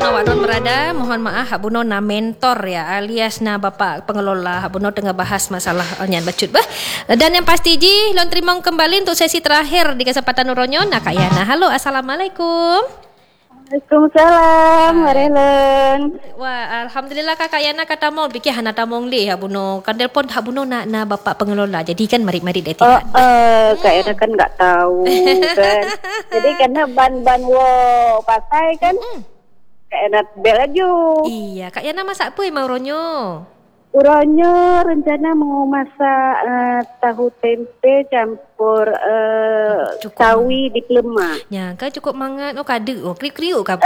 awak non berada, mohon maaf hak buno na mentor ya alias na bapa pengelola hak buno tengah bahas masalah nyan bacut bah. Dan yang pasti ji lon terima kembali untuk sesi terakhir di kesempatan Uronyo nak Kak Yana. Halo, assalamualaikum. Waalaikumsalam, Marelen. Wah, alhamdulillah Kak Yana kata mau bikin hana tamong le hak buno. Kan telefon hak buno na bapa pengelola. Jadi kan mari-mari dek tihan. Kak Yana kan enggak tahu kan. Jadi karena ban-ban wo pakai kan. Kak Yana bel aja. Iya, Kak Yana masak apa emang Uronyo? Uronyo rencana mau masak tahu tempe campur sawi di lemak. Ya, kan cukup mangat. Oh, kade. Oh, kriuk-kriuk kan.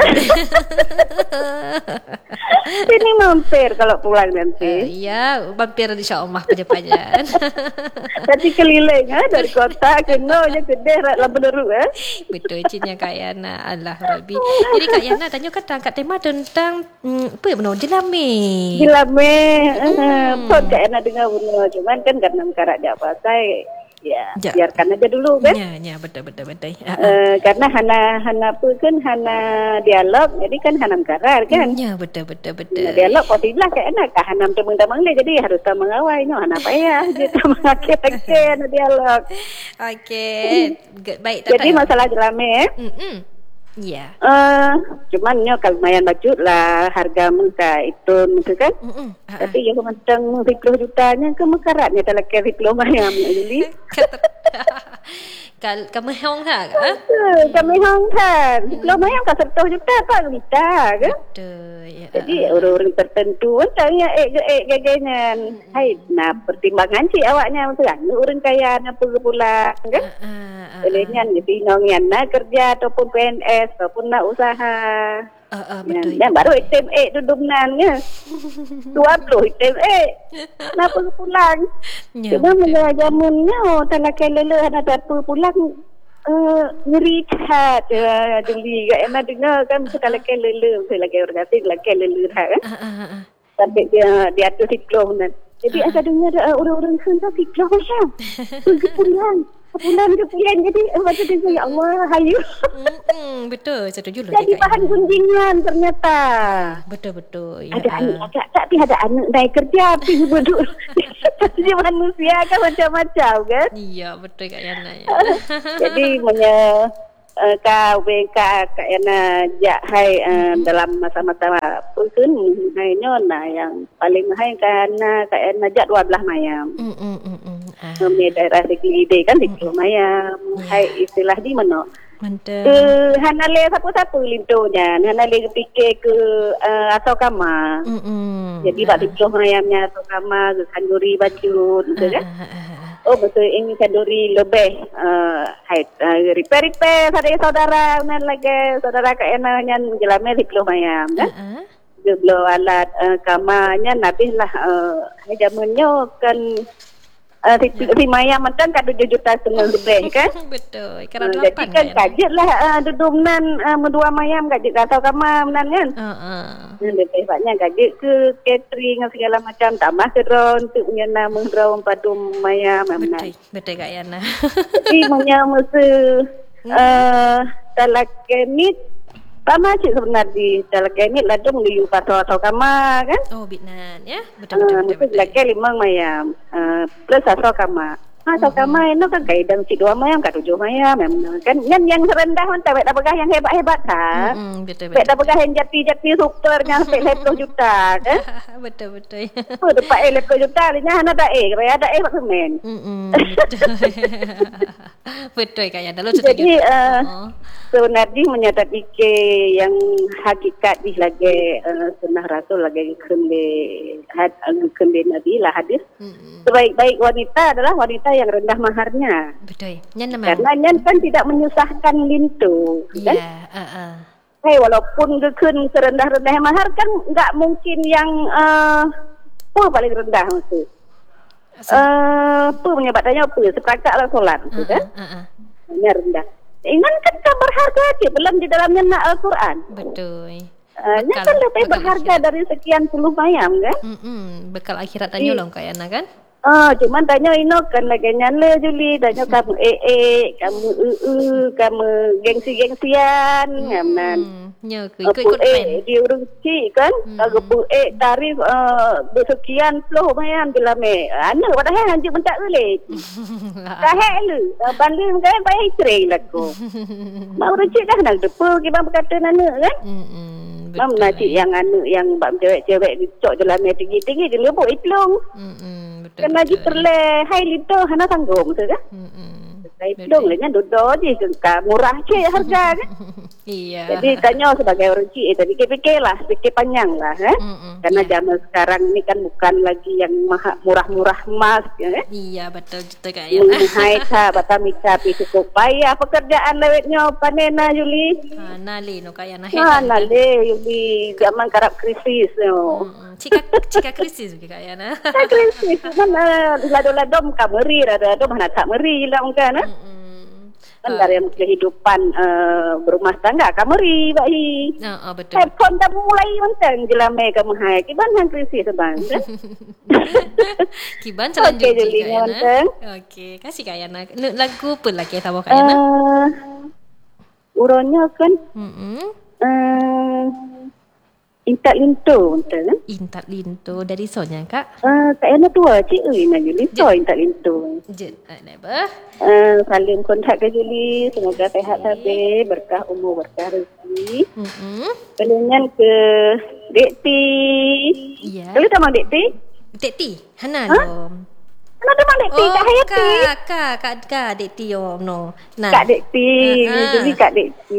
Sini mampir kalau pulang nanti. Iya, mampir insya-Allah pajan-pajan. Tadi keliling dari kota ke je gede lah beneru Betul cinya Kak Yana. Allah Rabbi. Jadi Kak Yana tanya kan angkat tema tentang apa ya benar jelame. Jelame. Pun Kak Yana dengar benar, cuman kan karena karak dia pasai, ya biarkan aja dulu kan. Ya betul. Karena hana apa kan hana dialog, jadi kan hanam karar kan. Ya betul. Hana dialog kok tidak Kak Yana kah hanam temeng-temeng le, jadi harus mengawai no hana payah dia mengakhir-akhir hana dialog. Okey. Baik tak. Jadi masalah jelame Ya. Cuman nyo kalau lumayan bacut lah harga muka itu kan. Tapi ya macam 10 jutanya ke mekaratnya tak laki 10 mayam jadi. Kamu hong ha? Kami hong kan. 10 mayam ka 10 juta apa kita kan? Betul. Ya. Jadi orang-orang tertentu tanya gagangan. Hai, nah pertimbangan si awaknya tu kan orang kaya apa pula kan? Olehnya jadi nongian nak kerja ataupun PNS ataupun nak usaha. Betul. Dan baru ITME duduknannya 20 ITME kenapa pulang cuma menjamunnya tak nak kelele ada apa pulang ngeri hat jeli gak enak dengar kan sekali kelele saya lagi orang asing lagi kelele kan sampai dia atur diplom dan jadi ada dengar orang-orang sana diplom macam pergi pulang jadi macam dia ya Allah hayu betul setuju lah jadi bahan gunjingan ternyata betul ya. Ada anak tapi ada anak naik kerja tapi berdua jadi manusia kan macam-macam kan iya betul Kak Yana ya. Jadi Kak Yana jak hai dalam masa-masa pun hai nyona yang paling hai karena Kak Yana jak 12 mayam. Di daerah Ide kan di mayam. Hai istilah di mana? Mantap. Hanale siapa-siapa lintonya. Hanale fikir ke Asokama. Jadi bak 10 mayamnya Asokama ke Kanduri Bacun gitu kan. Oh betul ini kanduri lebih repair saudara nan lagi saudara Kak Yana yang jelame 10 mayam kan belum alat kamanya nabi lah zamannya kan si mayam kan 7 juta setengah lebih kan betul kerana jadi kan kajet lah dudumnan dua mayam kajet atau kamar menan kan lebih banyak kajet ke catering segala macam tambah keron untuk menyana mengdraw padum mayam betul Kak Yana jadi menyamasa talakemit sama cik sebenarnya di talakemit ladung di atau kamar kan bitnan ya betul laki 5 mayam plus asal kamar asal kamar itu kan kaidang cik 2 mayam kat 7 mayam kan yang serendah man tak ada pegah yang hebat-hebat kan betul tak ada pegah yang jati supernya sampai 10 juta kan betul dapat 10 juta nya ada ada pak semen betul Kak Yana jadi sebenarnya menyatakan yang hakikat di lagi sunnah Rasul lagi kembe Nabi lah hadis sebaik-baik wanita adalah wanita yang rendah maharnya betul karena nyan kan tidak menyusahkan lintu kan walaupun gekun serendah-rendah mahar kan enggak mungkin yang paling rendah maksud apa menyebabkannya apa seperangkat lah solat kan hanya rendah ingat kan berharga dia belum di dalamnya nak Al-Quran betul nya kan lebih berharga dari sekian puluh mayam kan bekal akhirat tanya loh Kak Yana kan Cuman tanya ino kan lagi nyala Juli, tanya kamu kamu kamu gengsi-gengsian, ngamnan. Nya ikut trend. Di urunci kan, kalau tarif bersekian puluh mayan bila me. Anu pada hanjut bentak ulit. Kahek lu, banding kan bayar train laku. Mau urunci dah nak depu kita berkata nana kan? Mam nanti yang anu yang bab cewek dicok dalam tinggi-tinggi dia lebok itlung. Kan lagi terle hai lito hana tanggung tu kan? Hai itlung le nya dodo je ke murah je harga kan? Iya. Jadi tanya sebagai orang cik tadi fikir panjang lah kan? Karena zaman sekarang ni kan bukan lagi yang murah-murah emas ya kan? Iya betul Kak Yana. Hai ka batamika pi cukup payah pekerjaan lewetnya panena Juli. Nali no Kak Yana. Nali Juli zaman karap krisis no. Cika krisis Kak Yana. Krisis mana lado-lado kameri ada mana tak meri lah kan? Kan dari kehidupan berumah tangga kameri bayi. Betul. Handphone dah mulai mentang jelame kamu hai. Kiban hang krisis bang. Kiban selanjutnya Kak Yana. Okey, kasih Kak Yana. Lagu apa lagi tahu Kak Yana? Uronnya kan. Intat lintu kan? Intat lintu dari sonya Kak. Kak Yana tua cik nak Juli. So intat lintu. Apa? Saling kontak ke Juli. Semoga sehat habis, berkah umur, berkah rezeki. Kemudian ke Dek T. Iya. Kalau sama Dek T? Dek T, Hana lo. Mana ada Dek T? Kak Hayati. Kak Dek T no. Nah. Kak Dek T. Jadi Kak Dek T.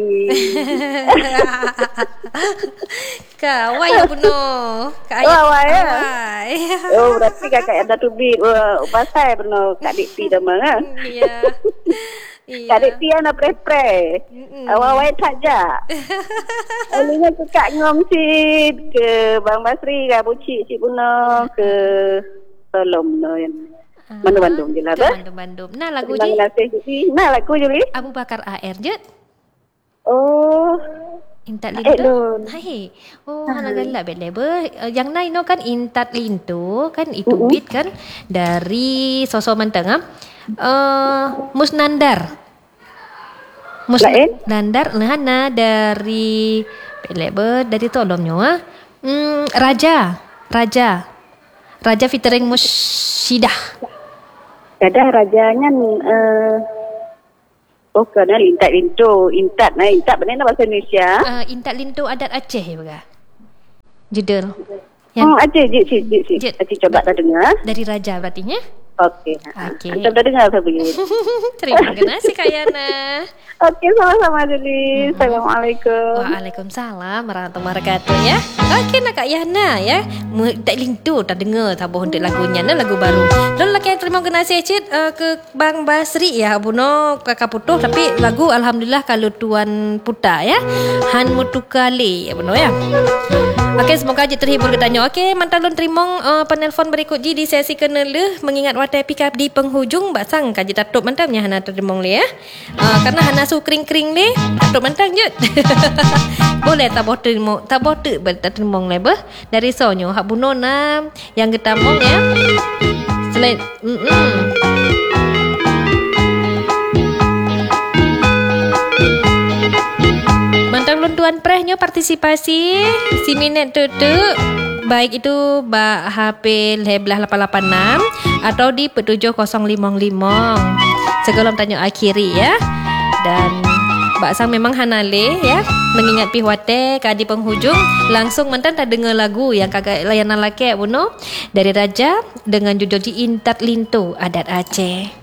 Kak, why ya puno? Kak Ayat. Oh, berarti kakak ada tu bit. Pasal puno Kak Dek T dah mana? Iya. Kak Dek T ana pre-pre. Awal-awal saja. Alihnya ke Kak Ngomsid, ke Bang Basri, ke Abu Cik puno, ke Tolong no yang Bandung je lah. Bandung. Nah lagu je. Nah lagu Juli. Abu Bakar AR je. Oh. Intat lintu. Hai. Oh, hana galak bel-bel. Yang lain no kan Intat lintu kan itu beat kan dari Sosok Mantang Musnandar. Musnandar hana dari bel-bel dari tolongnya Raja featuring Musyidah. Ada rajanya kerana Intat lintu. Intat benar bahasa Indonesia. Intat lintu adat Aceh juga. Judul. Aceh Cik coba tak dengar. Dari Raja berarti nya. Okey. Kita dah dengar apa begini. Terima kasih Kak Yana. Okey, sama-sama Juli. Assalamualaikum. Waalaikumsalam warahmatullahi wabarakatuh ya. Okey nak Kak Yana ya. Tak lintu tak dengar tabuh untuk lagunya na lagu baru. Lalu lagi terima kasih Cid ke Bang Basri ya Abuno Kakak Putuh tapi lagu alhamdulillah kalau Tuan Puta ya. Han Mutukale ya Abuno ya. Okey, semoga je terhibur ketanya. Okey, mantan lon terima penelpon berikut je di sesi kenele mengingat watai pick up di penghujung basang kaji tatup mantamnya hana terjemong le ya. Karena hana su kering-kering le tatup mantang je. Boleh tak bote terjemong le bah dari sonyo hak bunona yang getamong ya. Selain Tuan Prehnya partisipasi si minit tutu baik itu ba HP Leblah 886 atau di 7055 segala tanya akhiri ya. Dan Mbak Sang memang hanale ya mengingat pihwate kadi penghujung langsung mantan tak dengar lagu yang kagak layanan laki buno dari Raja dengan judul Intat Lintu adat Aceh.